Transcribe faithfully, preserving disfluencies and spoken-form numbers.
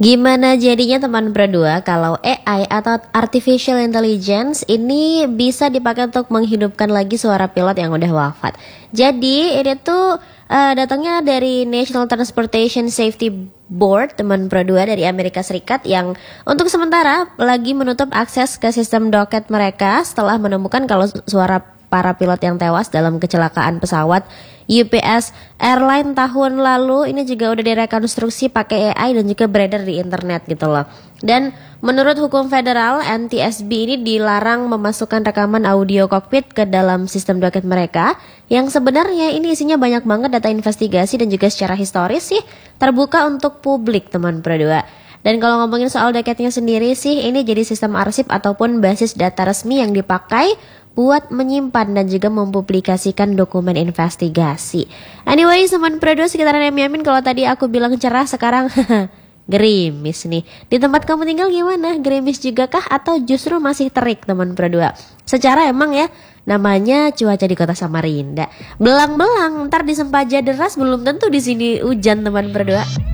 Gimana jadinya teman berdua kalau A I atau Artificial Intelligence ini bisa dipakai untuk menghidupkan lagi suara pilot yang udah wafat. Jadi ini tuh uh, datangnya dari National Transportation Safety Board teman berdua dari Amerika Serikat yang untuk sementara lagi menutup akses ke sistem docket mereka setelah menemukan kalau suara para pilot yang tewas dalam kecelakaan pesawat U P S Airline tahun lalu ini juga udah direkonstruksi pakai A I dan juga beredar di internet gitu loh. Dan menurut hukum federal, N T S B ini dilarang memasukkan rekaman audio kokpit ke dalam sistem docket mereka yang sebenarnya ini isinya banyak banget data investigasi dan juga secara historis sih terbuka untuk publik teman berdua. Dan kalau ngomongin soal docketnya sendiri sih ini jadi sistem arsip ataupun basis data resmi yang dipakai buat menyimpan dan juga mempublikasikan dokumen investigasi. Anyway, teman berdua sekitaran yang yamin kalau tadi aku bilang cerah sekarang gerimis nih. Di tempat kamu tinggal gimana? Gerimis juga kah atau justru masih terik teman berdua? Secara emang ya namanya cuaca di kota Samarinda. Belang-belang, ntar di Sempaja deras belum tentu di sini hujan teman berdua.